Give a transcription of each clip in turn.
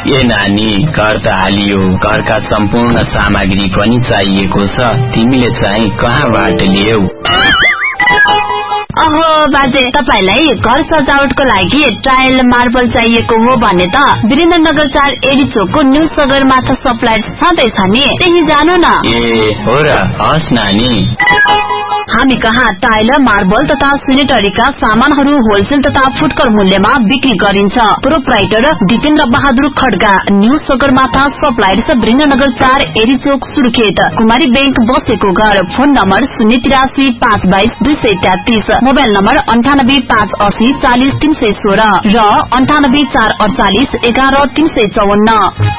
ए नानी, घर त हालियो, घरका सम्पूर्ण सामग्री पनि चाहिएको छ। तिमीले चाहिँ कहाँबाट ल्याऊ? अहो बाजे, तपाईलाई घर सजावटको लागि टाइल मार्बल चाहिएको हो भने त वीरेन्द्रनगर 4 एडी चोकको न्यू सगरमाथा सप्लायर छँदैछ नि, त्यही जानु न। ए हो र, हस् नानी। हामी कहाँ टाइल, मार्बल तथा सेनेटरीका सामानहरू होलसेल तथा फुटकर मूल्यमा बिक्री गरिन्छ। Proprietor Dipendra Bahadur Kharga, new Sagarmatha suppliers, Birendranagar 4 AD चोक, सुर्खेत। कुमारी बैंक बसेको घर। फोन नम्बर 083 522 233, मोबाइल नम्बर 98 580 40 316 र 98 448 11 354।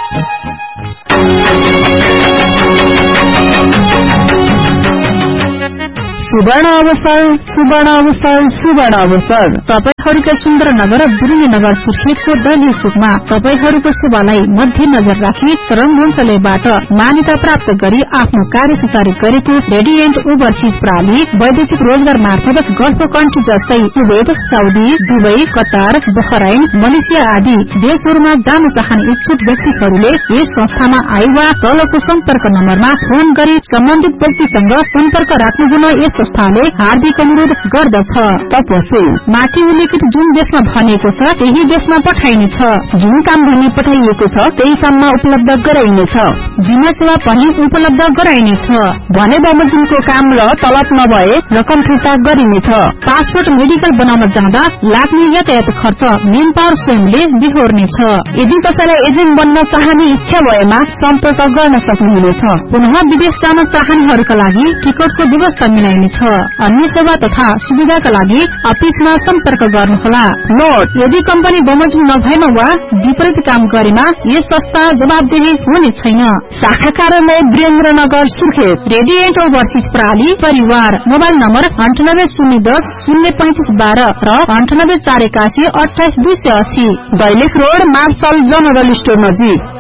सुवर्ण अवसर, सुवर्ण अवसर, सुवर्ण अवसर। तपाईहरूका सुन्दर नगर वीरेन्द्रनगर सुर्खेतको दलिया चोकमा तपाईहरूको सेवालाई मध्य नजर राखी श्रम मन्त्रालयबाट मान्यता प्राप्त गरी आफ्नो कार्य सुचारू गरेको रेडिएन्ट ओभरसीज प्रणाली वैदेशिक रोजगार मार्फत गल्फ कन्ट्री जस्तै Kuwait, Saudi, Dubai, Qatar, Bahrain, Malaysia आदि देशहरूमा जान चाहने इच्छुक व्यक्तिहरूले यस संस्थामा आए वा तलको सम्पर्क नम्बरमा फोन गरी सम्बन्धित व्यक्तिसँग सम्पर्क राख्नु हुन यस संस्थाले हार्दिक अनुरोध गर्दछ। तपस्वी माथि उल्लेखित जुन देशमा भनिएको छ त्यही देशमा पठाइनेछ। जुन काम भनी पठाइएको छ त्यही काममा उपलब्ध गराइनेछ। बिमा सेवा पनि उपलब्ध गराइनेछ भने बमोजिमको काम र तलब नभए रकम फिर्ता गरिनेछ। पासपोर्ट मेडिकल बनाउन जाँदा लाग्ने यातायात खर्च मेन पावर स्वयंले बिहोर्नेछ। यदि कसैलाई एजेन्ट बन्न चाहने इच्छा भएमा सम्पर्क गर्न सक्नुहुनेछ। पुनः विदेश जान चाहनेहरूका लागि टिकटको व्यवस्था मिलाइनेछ। अन्य सेवा तथा सुविधाका लागि अफिसमा सम्पर्क गर्नुहोला। नोट, यदि कम्पनी बमोजिम नभएमा वा विपरीत काम गरेमा यस संस्था जवाबदेही हुने छैन। शाखा कार्यालय वीरेन्द्रनगर सुर्खेत। रेडिएन्ट ओभरसीज प्रणाली परिवार। मोबाइल नम्बर 98 010 035 12 र 98 481 28 280। Dailekh road, marshal general store नजिक।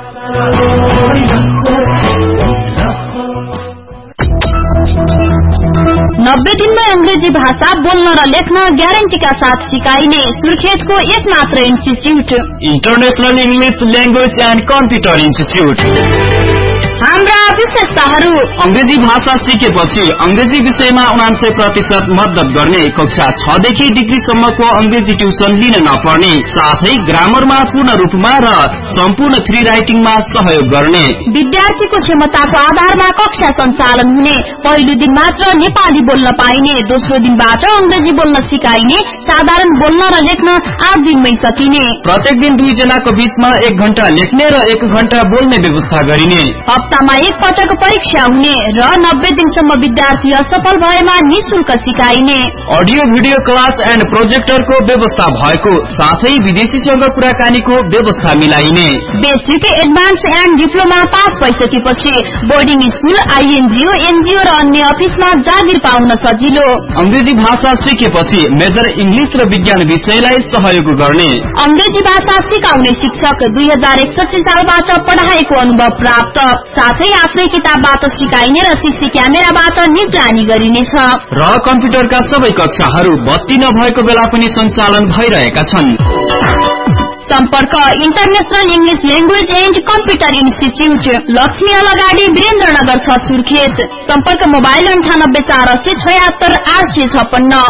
90 दिनमा अंग्रेजी भाषा बोल्न र लेख्न ग्यारेन्टीका साथ सिकाइने सुर्खेतको एकमात्र institute international English language and computer institute. हाम्रा विशेषताहरू: अंग्रेजी भाषा सिकेपछि अंग्रेजी विषयमा 99% मद्दत गर्ने, कक्षा 6 देखि डिग्रीसम्मको अंग्रेजी ट्युसन लिन नपर्ने, साथै ग्रामरमा पूर्ण रूपमा र सम्पूर्ण फ्री राइटिङमा सहयोग गर्ने। विद्यार्थीको क्षमताको आधारमा कक्षा सञ्चालन हुने, पहिलो दिन मात्र नेपाली बोल्न पाइने, दोस्रो दिनबाट अंग्रेजी बोल्न सिकाइने, साधारण बोल्न र लेख्न 8 दिनमै सकिने। प्रत्येक दिन 2 जनाको बीचमा 1 घण्टा लेख्ने र 1 घण्टा बोल्ने व्यवस्था गरिने। हप्तामा 1 पटक परीक्षा हुने र 90 दिनसम्म विद्यार्थी असफल भएमा निशुल्क सिकाइने। अडियो भिडियो क्लास एन्ड प्रोजेक्टरको व्यवस्था भएको, साथै विदेशीसँग कुराकानीको व्यवस्था मिलाइने। Basic, advance and diploma pass भइसकेपछि बोर्डिङ स्कूल, आईएनजीओ, एनजीओ र अन्य अफिसमा जागिर पाउन सजिलो। अंग्रेजी भाषा सिकेपछि मेजर इंग्लिश र विज्ञान विषयलाई सहयोग गर्ने। अंग्रेजी भाषा सिकाउने शिक्षक 2061 सालबाट पढाएको अनुभव प्राप्त, साथै आफ्नै किताबबाट सिकाइने र सीसी क्यामेराबाट निगरानी गरिनेछ। र कम्प्युटरका सबै कक्षाहरू बत्ती नभएको बेला पनि सञ्चालन भइरहेका छन्। सम्पर्क international English language and computer institute, Lakshmi अलगाडी, Birendranagar 6 Surkhet. सम्पर्क मोबाइल 98 476 856।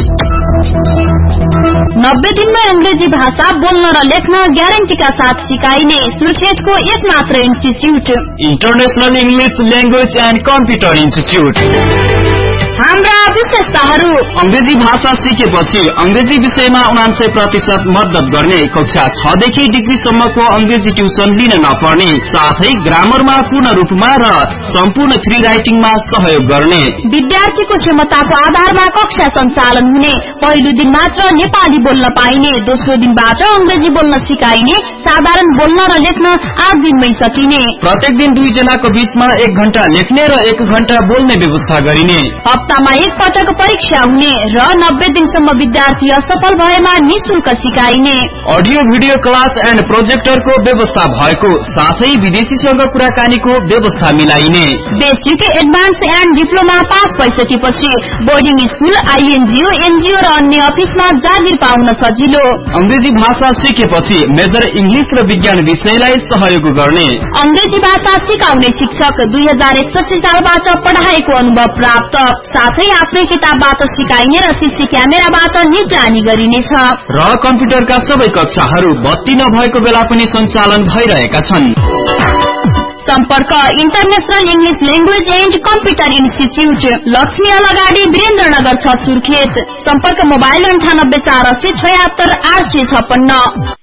90 दिनमा अंग्रेजी भाषा बोल्न र लेख्न ग्यारेन्टीका साथ सिकाइने सुर्खेतको एकमात्र institute international English language and computer institute. हाम्रा विशेषताहरू: अंग्रेजी भाषा सिकेपछि अंग्रेजी विषयमा 99% मद्दत गर्ने, कक्षा 6 देखि डिग्रीसम्मको अंग्रेजी ट्युसन लिन नपर्ने, साथै ग्रामरमा पूर्ण रूपमा र सम्पूर्ण फ्री राइटिङमा सहयोग गर्ने। विद्यार्थीको क्षमताको आधारमा कक्षा सञ्चालन हुने, पहिलो दिन मात्र नेपाली बोल्न पाइने, दोस्रो दिनबाट अंग्रेजी बोल्न सिकाइने, साधारण बोल्न र लेख्न 8 दिनमै सकिने। प्रत्येक दिन 2 जनाको बीचमा 1 घण्टा लेख्ने र 1 घण्टा बोल्ने व्यवस्था गरिने। हप्तामा एक पटक परीक्षा हुने र 90 दिनसम्म विद्यार्थी असफल भएमा निशुल्क सिकाइने। अडियो भिडियो क्लास एन्ड प्रोजेक्टरको व्यवस्था भएको साथै विदेशीसँग कुराकानीको व्यवस्था मिलाइने। Basic, advance and diploma pass भइसकेपछि बोर्डिङ स्कूल, आईएनजीओ, एनजीओ र अन्य अफिसमा जागिर पाउन सजिलो। अंग्रेजी भाषा सिकेपछि मेजर इंग्लिश र विज्ञान विषयलाई सहयोग गर्ने। अंग्रेजी भाषा सिकाउने शिक्षक 2061 सालबाट पढाएको अनुभव प्राप्त, साथै आफ्नै किताबबाट सिकाइने र सीसी क्यामेराबाट निगरानी गरिनेछ। र कम्प्युटरका सबै कक्षाहरू बत्ती नभएको बेला पनि सञ्चालन भइरहेका छन्। सम्पर्क international English language and computer institute, Lakshmi अलगाडी, Birendranagar 6 Surkhet. सम्पर्क मोबाइल 98 480 76 856।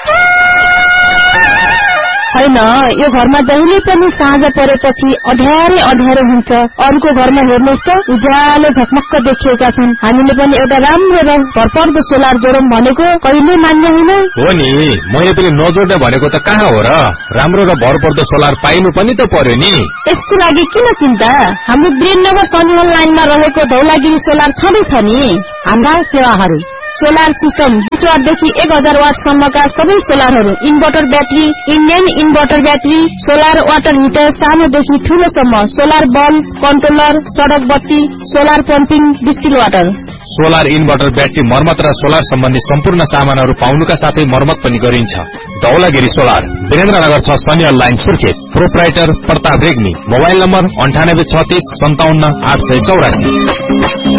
होइन, यो घरमा जहिले पनि साँझ परेपछि अध्यारै अध्यारो हुन्छ। अरूको घरमा हेर्नुहोस् त, उज्यालो झकमक्क देखिएका छन्। हामीले पनि एउटा राम्रो र भरपर्दो सोलर जोडौं भनेको कहिले मान्ने होइन। हो नि, मैले पनि नजोड्ने भनेको त कहाँ हो र। राम्रो र भरपर्दो सोलर पाइनु पनि त पर्यो नि। यसको लागि किन चिन्ता, हाम्रो वीरेन्द्रनगर सनिवल लाइनमा रहेको धौलागिरी सोलर छँदैछ नि। हाम्रा सेवाहरू सोलर सिस्टम 20 वाटदेखि 1000 वाटसम्मका सबै सोलरहरू, inverter battery, Indian inverter battery, solar water heater, सानोदेखि ठूलोसम्म, सोलर बल्ब, कन्ट्रोलर, सडक बत्ती, solar pumping, distil water. Solar inverter battery मर्मत र सोलर सम्बन्धी सम्पूर्ण सामानहरू पाउनुका साथै मर्मत पनि गरिन्छ। Dhaulagiri solar, Birendranagar 6 सनिवल line Surkhet. Proprietor Pratap Regmi. Mobile number 9836 57 884।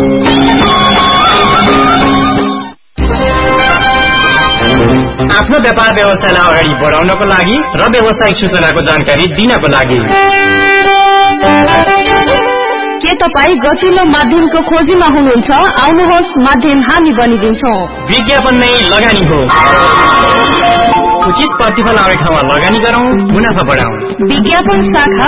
आफ्नो व्यापार व्यवसायलाई अगाडि बढाउनको लागि र व्यावसायिक सूचनाको जानकारी दिनको लागि के तपाईँ गतिलो माध्यमको खोजीमा हुनुहुन्छ? आउनुहोस्, माध्यम हामी बनिदिन्छौँ। विज्ञापन नै लगानी हो। उचित प्रतिफल आउने ठाउँमा लगानी गरौं, मुनाफा बढाउँ। विज्ञापन शाखा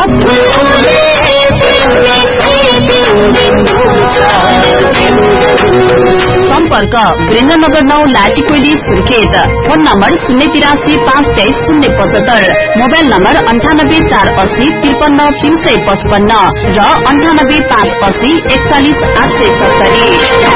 सम्पर्क Birendranagar 9 लाटीकोइली Surkhet. Phone number 083 523 075, mobile number 98 480 53 355 र 98 580 41 870।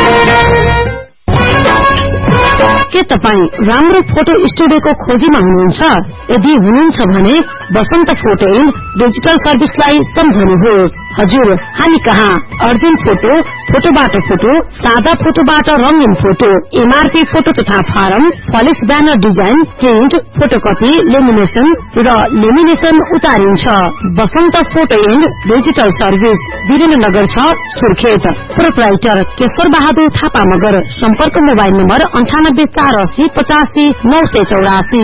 के तपाईँ राम्रो फोटो स्टुडियोको खोजीमा हुनुहुन्छ? यदि हुनुहुन्छ भने बसन्त फोटो एन्ड डिजिटल सर्भिसलाई सम्झनुहोस्। हजुर, हामी कहाँ अर्जेन्ट फोटो, फोटोबाट फोटो, सादा फोटोबाट रंगीन फोटो, एमआरपी फोटो तथा form, polish banner design, print, photocopy, lamination र lamination उतारिन्छ। Basant photo and digital service, Birendranagar 6 Surkhet. Proprietor Keshwar Bahadur Thapa Magar. सम्पर्क मोबाइल नम्बर 98 480 85 984।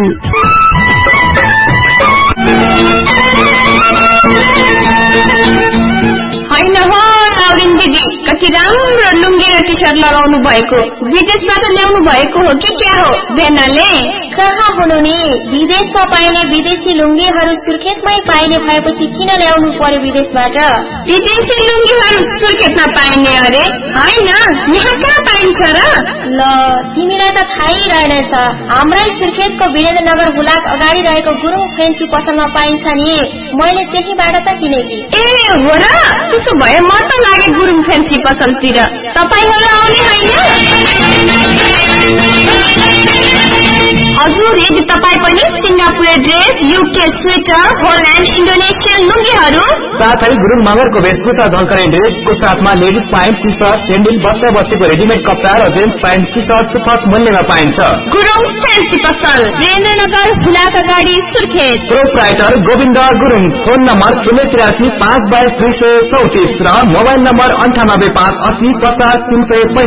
होइन हो लाउरिन दिदी, कति राम्रो लुङ्गी र टी सर्ट लगाउनु भएको। विदेशबाट ल्याउनु भएको हो कि क्या हो बेनाले? कहाँ हुनु नि, विदेशमा पाइने विदेशी लुङ्गीहरू सुर्खेतमै पाइने भएपछि किन ल्याउनु पर्यो विदेशबाट? विदेशी लुङ्गीहरू सुर्खेतमा पाइने अरे? होइन, यहाँ कहाँ पाइन्छ र? ल, तिमीलाई त थाहै रहेनछ। हाम्रै सुर्खेतको वीरेन्द्रनगर हुलाक अगाडि रहेको गुरुङ फेन्सी पसलमा पाइन्छ नि। मैले त्यहीबाट त किनेकी। ए हो र? त्यसो भए म त लागे गुरुङ फेन्सी पसलतिर। तपाईहरु आउने होइन? हजुर, यदि तपाईँ पनि Singapore dress, UK sweater, Holland, Indonesian लुङ्गीहरू साथै गुरुङ मगरको वेशभूषा झल्कने ड्रेसको साथमा ladies pant, T short, sandal, बच्चा बच्चीको रेडिमेड कपडा र जेन्ट्स प्यान्ट, टी सर्ट सुपथ मूल्यमा पाइन्छ। गुरुङ फेन्सी पसल, वीरेन्द्रनगर हुलाक अगाडि Surkhet. Proprietor Govind Gurung. Phone number 083 522 234 र मोबाइल नम्बर 98 580 50 365।